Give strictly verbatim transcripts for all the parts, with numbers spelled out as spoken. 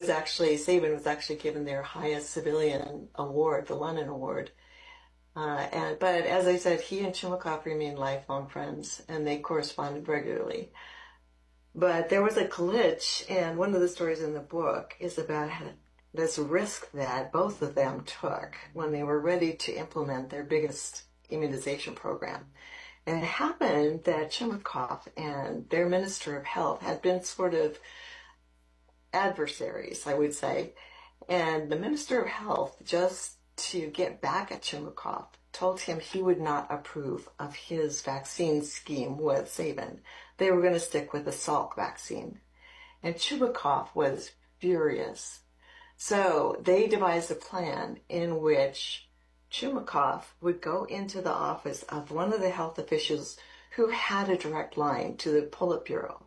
was actually, Sabin was actually given their highest civilian award, the Lenin Award. Uh, and But as I said, he and Chumakov remained lifelong friends, and they corresponded regularly. But there was a glitch, and one of the stories in the book is about this risk that both of them took when they were ready to implement their biggest immunization program. And it happened that Chumakov and their Minister of Health had been sort of adversaries, I would say. And the Minister of Health, just to get back at Chumakov, told him he would not approve of his vaccine scheme with Sabin. They were going to stick with the Salk vaccine. And Chumakov was furious. So they devised a plan in which Chumakov would go into the office of one of the health officials who had a direct line to the Politburo.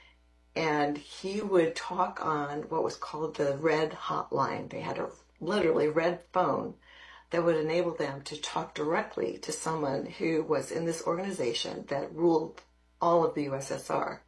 And he would talk on what was called the red hotline. They had a literally red phone that would enable them to talk directly to someone who was in this organization that ruled all of the U S S R.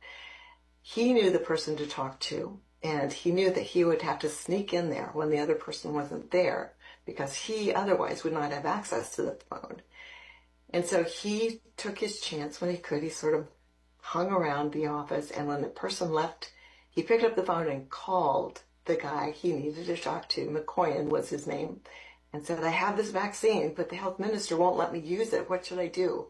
He knew the person to talk to, and he knew that he would have to sneak in there when the other person wasn't there, because he otherwise would not have access to the phone. And so he took his chance when he could. He sort of hung around the office, and when the person left, he picked up the phone and called the guy he needed to talk to. McCoyan was his name, and said, I have this vaccine, but the health minister won't let me use it. What should I do?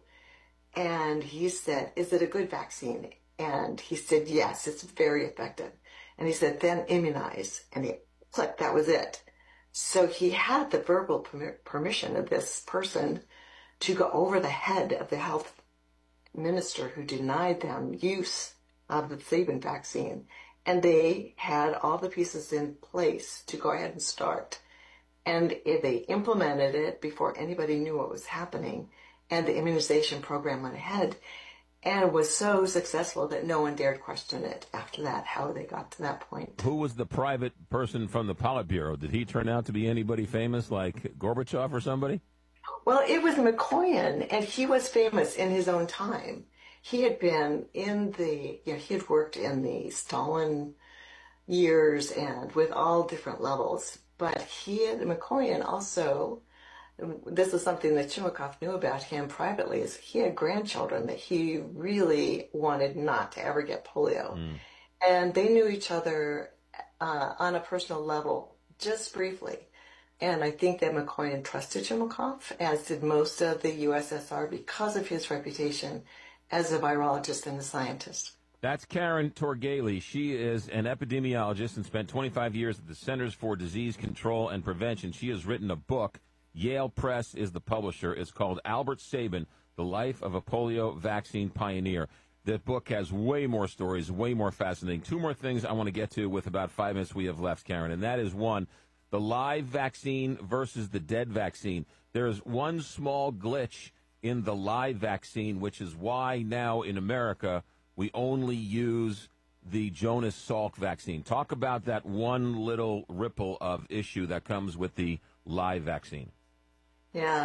And he said, is it a good vaccine? And he said, yes, it's very effective. And he said, then immunize. And he clicked, that was it. So he had the verbal permission of this person to go over the head of the health minister who denied them use of the Sabin vaccine. And they had all the pieces in place to go ahead and start. And they implemented it before anybody knew what was happening. And the immunization program went ahead and was so successful that no one dared question it after that, how they got to that point. Who was the private person from the Politburo? Did he turn out to be anybody famous like Gorbachev or somebody? Well, it was McCoyan, and he was famous in his own time. He had been in the, you know, he had worked in the Stalin years and with all different levels. But he and McCoyan also, this is something that Chumakov knew about him privately, is he had grandchildren that he really wanted not to ever get polio. Mm. And they knew each other uh, on a personal level, just briefly. And I think that McCoyan trusted Chumakov, as did most of the U S S R, because of his reputation as a virologist and a scientist. That's Karen Torghele. She is an epidemiologist and spent twenty-five years at the Centers for Disease Control and Prevention. She has written a book. Yale Press is the publisher. It's called Albert Sabin, The Life of a Polio Vaccine Pioneer. That book has way more stories, way more fascinating. Two more things I want to get to with about five minutes we have left, Karen, and that is, one, the live vaccine versus the dead vaccine. There's one small glitch in the live vaccine, which is why now in America we only use the Jonas Salk vaccine. Talk about that one little ripple of issue that comes with the live vaccine. Yeah.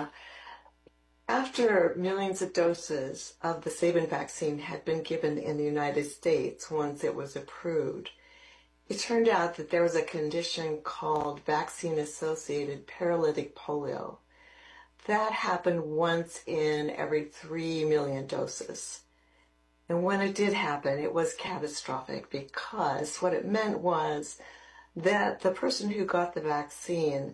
After millions of doses of the Sabin vaccine had been given in the United States once it was approved, it turned out that there was a condition called vaccine-associated paralytic polio. That happened once in every three million doses. And when it did happen, it was catastrophic, because what it meant was that the person who got the vaccine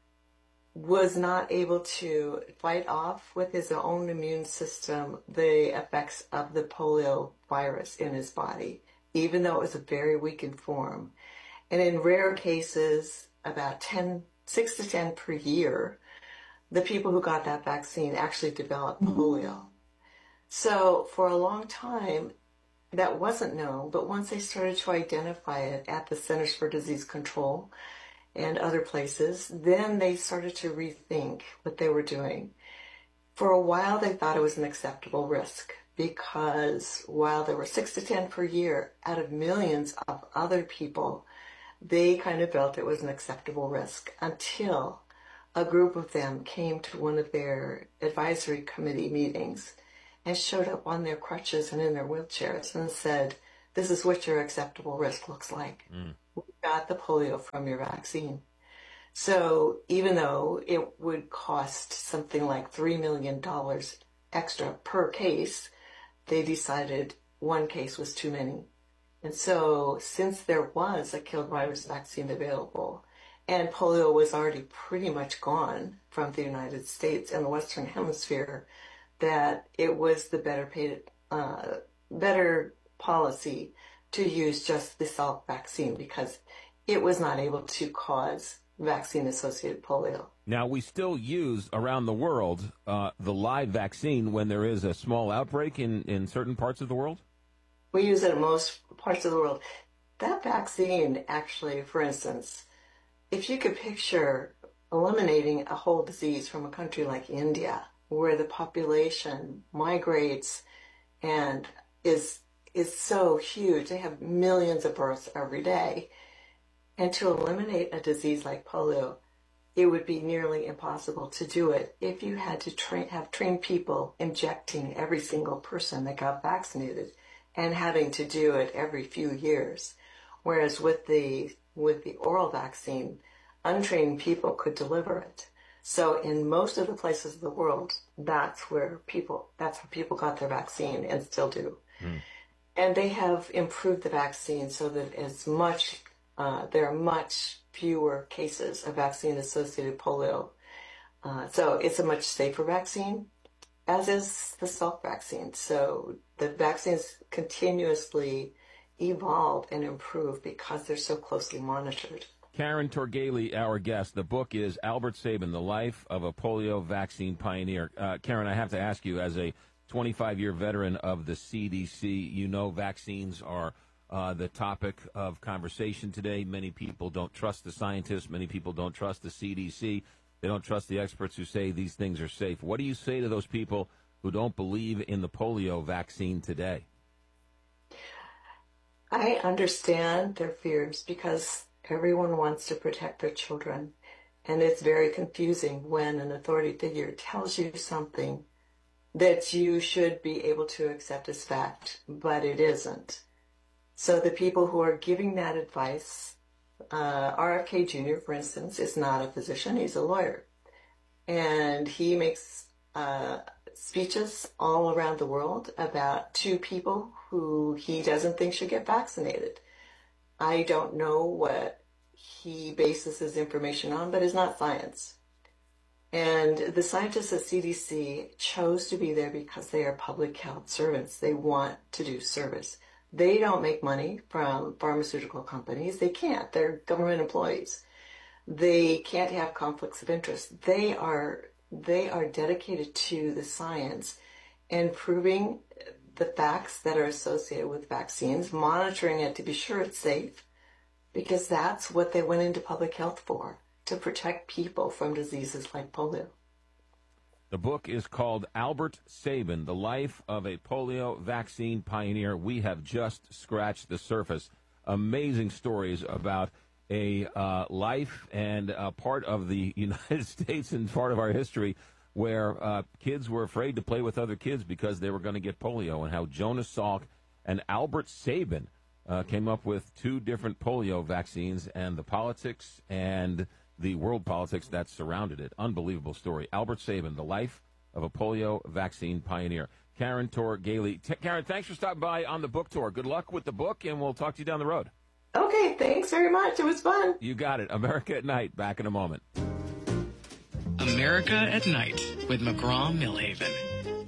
was not able to fight off with his own immune system the effects of the polio virus in his body, even though it was a very weakened form. And in rare cases, about ten, six to ten per year, the people who got that vaccine actually developed polio. So for a long time, that wasn't known, but once they started to identify it at the Centers for Disease Control and other places, then they started to rethink what they were doing. For a while, they thought it was an acceptable risk, because while there were six to ten per year out of millions of other people, they kind of felt it was an acceptable risk, until a group of them came to one of their advisory committee meetings and showed up on their crutches and in their wheelchairs and said, this is what your acceptable risk looks like. Mm. We got the polio from your vaccine. So even though it would cost something like three million dollars extra per case, they decided one case was too many. And so since there was a killed virus vaccine available, and polio was already pretty much gone from the United States and the Western Hemisphere, that it was the better paid, uh, better policy to use just the Salk vaccine because it was not able to cause vaccine-associated polio. Now, we still use around the world uh, the live vaccine when there is a small outbreak in, in certain parts of the world? We use it in most parts of the world. That vaccine, actually, for instance, if you could picture eliminating a whole disease from a country like India, where the population migrates and is is so huge, they have millions of births every day, and to eliminate a disease like polio, it would be nearly impossible to do it if you had to train, have trained people injecting every single person that got vaccinated and having to do it every few years. Whereas with the with the oral vaccine, untrained people could deliver it. So in most of the places of the world, that's where people that's where people got their vaccine and still do. Mm. And they have improved the vaccine so that it's much uh, there are much fewer cases of vaccine-associated polio. Uh, so it's a much safer vaccine, as is the Salk vaccine. So the vaccines continuously evolve and improve because they're so closely monitored. Karen Torghele, our guest. The book is Albert Sabin, The Life of a Polio Vaccine Pioneer. Uh, Karen, I have to ask you, as a twenty-five-year veteran of the C D C, you know vaccines are uh, the topic of conversation today. Many people don't trust the scientists. Many people don't trust the C D C. They don't trust the experts who say these things are safe. What do you say to those people who don't believe in the polio vaccine today? I understand their fears because everyone wants to protect their children. And it's very confusing when an authority figure tells you something that you should be able to accept as fact, but it isn't. So the people who are giving that advice, uh, R F K Junior, for instance, is not a physician, he's a lawyer. And he makes uh, speeches all around the world about two people who he doesn't think should get vaccinated. I don't know what he bases his information on, but it's not science. And the scientists at C D C chose to be there because they are public health servants. They want to do service. They don't make money from pharmaceutical companies. They can't. They're government employees. They can't have conflicts of interest. They are they are dedicated to the science and proving the facts that are associated with vaccines, monitoring it to be sure it's safe, because that's what they went into public health for, to protect people from diseases like polio. The book is called Albert Sabin, The Life of a Polio Vaccine Pioneer. We have just scratched the surface. Amazing stories about a uh, life and a part of the United States and part of our history where uh, kids were afraid to play with other kids because they were going to get polio, and how Jonas Salk and Albert Sabin uh, came up with two different polio vaccines, and the politics and the world politics that surrounded it. Unbelievable story. Albert Sabin, The Life of a Polio Vaccine Pioneer. Karen Torghele. T- Karen, thanks for stopping by on the book tour. Good luck with the book, and we'll talk to you down the road. Okay, thanks very much. It was fun. You got it. America at Night. Back in a moment. America at Night with McGraw Millhaven.